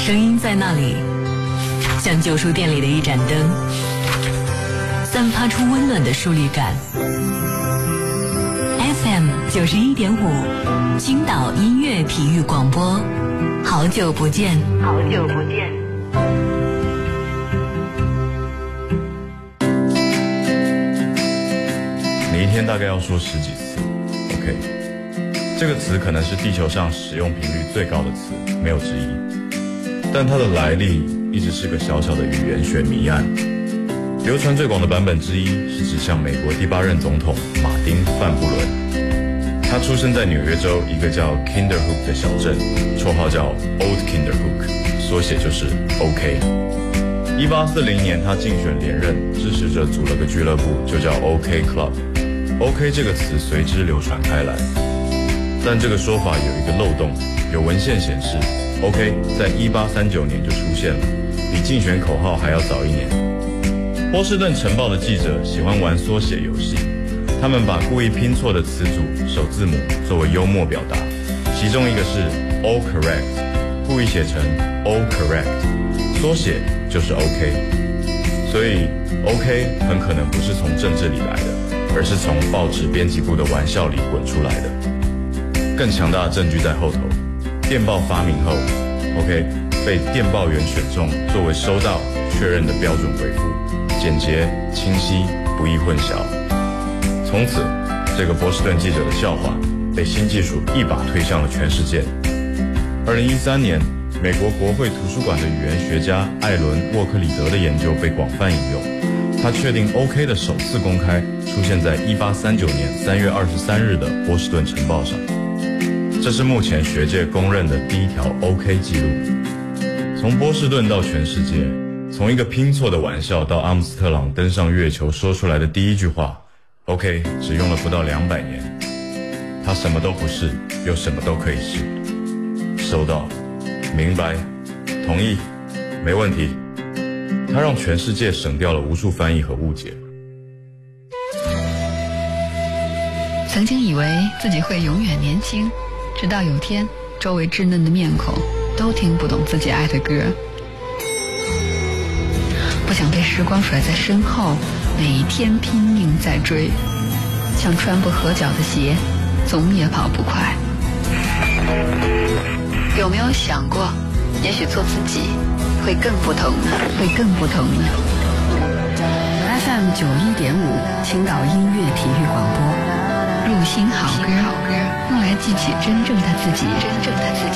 声音在那里，像旧书店里的一盏灯，散发出温暖的疏离感。FM 91.5，青岛音乐体育广播，好久不见，好久不见。 你一天大概要说10几次 OK， 这个词可能是地球上使用频率最高的词，没有之一，但它的来历一直是个小小的语言学谜案。流传最广的版本之一是指向美国第8任总统马丁·范布伦，他出生在纽约州一个叫 Kinderhook 的小镇，绰号叫 Old Kinderhook， 缩写就是 OK。1840年他竞选连任，支持者组了个俱乐部，就叫 OK Club。OK 这个词随之流传开来，但这个说法有一个漏洞，有文献显示 OK 在1839年就出现了，比竞选口号还要早一年。波士顿晨报的记者喜欢玩缩写游戏，他们把故意拼错的词组首字母作为幽默表达，其中一个是 All Correct， 故意写成 All Correct， 缩写就是 OK。 所以 OK 很可能不是从政治里来的，而是从报纸编辑部的玩笑里滚出来的。更强大的证据在后头，电报发明后 OK 被电报员选中作为收到确认的标准回复，简洁清晰，不易混淆。从此这个波士顿记者的笑话被新技术一把推向了全世界。2013年美国国会图书馆的语言学家艾伦·沃克里德的研究被广泛引用，他确定 OK 的首次公开出现在1839年3月23日的波士顿晨报上，这是目前学界公认的第一条 OK 记录。从波士顿到全世界，从一个拼错的玩笑到阿姆斯特朗登上月球说出来的第一句话 OK 只用了不到200年，他什么都不是，又什么都可以是。收到，明白，同意，没问题。他让全世界省掉了无数翻译和误解。 曾经以为自己会永远年轻，直到有天周围稚嫩的面孔都听不懂自己爱的歌。不想被时光甩在身后，每一天拼命在追，像穿不合脚的鞋，总也跑不快。有没有想过，也许做自己会更不同呢？会更不同呢？ FM 91.5，青岛音乐体育广播， 入心好歌，用来记起真正的自己，真正的自己。